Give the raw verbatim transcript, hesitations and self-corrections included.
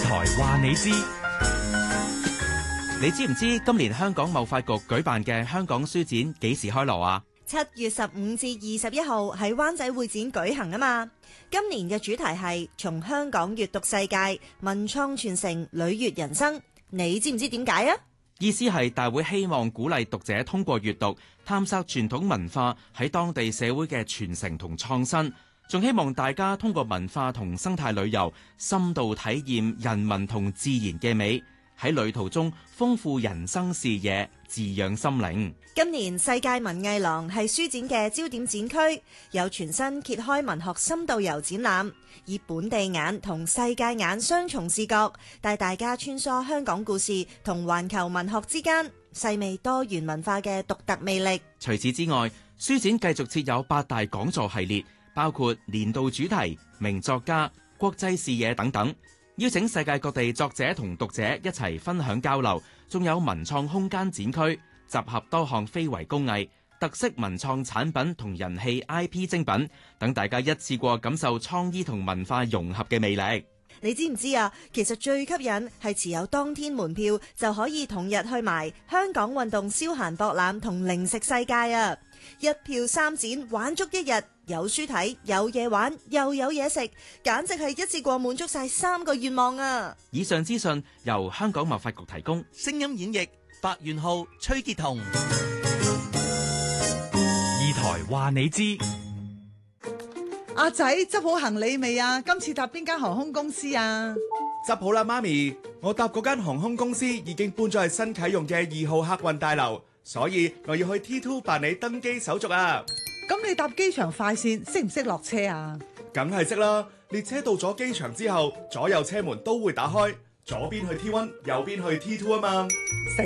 台話你知， 你知唔知今年香港貿發局舉辦嘅香港書展幾時開鑼啊？ 七月十五至二十一號喺灣仔會展舉行啊嘛。今年嘅主題係從香港閱讀世界，文創傳承，履閱人生。你知唔知點解啊？ 意思係大會希望鼓勵讀者通過閱讀探索傳統文化喺當地社會嘅傳承同創新，仲希望大家通過文化同生態旅遊深度體驗人文同自然嘅美，喺旅途中豐富人生視野，滋養心靈。 今年世界文藝廊係書展嘅焦點展區，有全新揭開文學深度遊展覽，以本地眼同世界眼雙重視角，帶大家穿梭香港故事同環球文學之間，細味多元文化嘅獨特魅力。 除此之外，書展繼續設有八大講座系列，包括年度主題、名作家、國際視野等等，邀請世界各地作者同讀者一齊分享交流，仲有文創空間展區，集合多項非遺工藝、特色文創產品同人氣 I P 精品，等大家一次過感受創意同文化融合嘅魅力。 你知唔知啊？其實最吸引係持有當天門票就可以同日去埋香港運動消閒博覽同零食世界啊！一票三展，玩足一日，有書睇，有嘢玩，又有嘢食，簡直係一次過滿足晒三個願望啊！ 以上資訊由香港貿發局提供， 聲音演繹白元浩、崔潔彤。 二台話你知。 阿仔執好行李未啊？今次搭邊間航空公司啊？ 執好啦，媽咪，我搭嗰間航空公司已經搬咗去新啟用嘅二號客運大樓，所以我要去 T 二 辦理登機手續啊。 咁你搭機場快線識唔識落車啊？ 梗係識啦，列車到咗機場之後，左右車門都會打開，左邊去 T 一，右邊去 T 二啊嘛。